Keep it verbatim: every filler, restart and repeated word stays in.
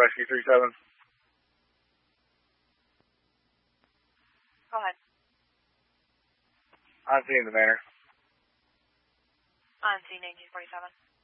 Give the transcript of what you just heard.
Rescue three seven. Go ahead. On scene, the Manor. On scene, eighteen forty-seven.